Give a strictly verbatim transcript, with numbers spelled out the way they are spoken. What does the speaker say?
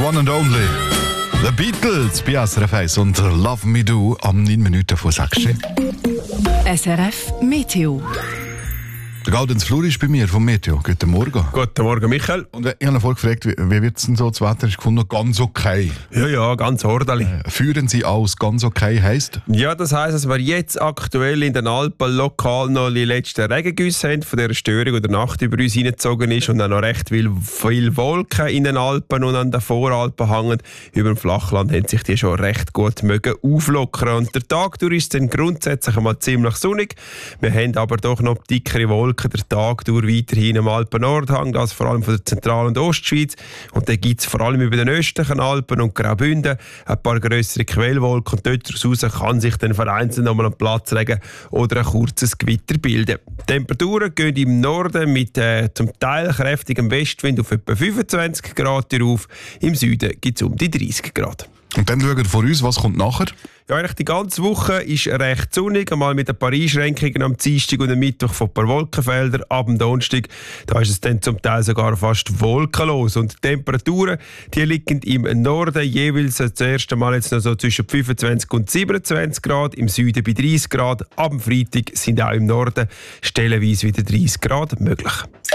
one and only. The Beatles, bei S R F eins und Love Me Do am neun Minuten vor sechs. S R F Meteo. Der Gaudenz Flur ist bei mir vom Meteo. Guten Morgen. Guten Morgen, Michael. Und ich habe vorhin gefragt, wie, wie wird es denn so? Das Wetter ist gefunden, ganz okay. Ja, ja, ganz ordentlich. Äh, führen Sie aus, ganz okay heisst? Ja, das heisst, dass wir jetzt aktuell in den Alpen lokal noch die letzten Regengüsse haben von dieser Störung, die der Nacht über uns hineingezogen ist und dann noch recht viel, viel Wolken in den Alpen und an den Voralpen hängen. Über dem Flachland haben sich die schon recht gut mögen auflockern. Und der Tag durch ist dann grundsätzlich einmal ziemlich sonnig. Wir haben aber doch noch dickere Wolken der Tag durch weiterhin am Alpen-Nordhang, das vor allem von der Zentral- und Ostschweiz. Und dann gibt es vor allem über den östlichen Alpen und Graubünden ein paar grössere Quellwolken. Und dort raus kann sich dann vereinzelt nochmal ein Platzregen oder ein kurzes Gewitter bilden. Die Temperaturen gehen im Norden mit äh, zum Teil kräftigem Westwind auf etwa fünfundzwanzig Grad auf. Im Süden gibt es um die dreißig Grad. Und dann schauen wir vor uns, was kommt nachher? Ja, eigentlich die ganze Woche ist recht sonnig, einmal mit ein paar Einschränkungen am Dienstag und am Mittwoch von ein paar Wolkenfeldern. Ab dem Donnerstag, da ist es dann zum Teil sogar fast wolkenlos. Und die Temperaturen, die liegen im Norden jeweils das erste Mal jetzt noch so zwischen fünfundzwanzig und siebenundzwanzig Grad, im Süden bei dreißig Grad. Ab dem Freitag sind auch im Norden stellenweise wieder dreißig Grad möglich.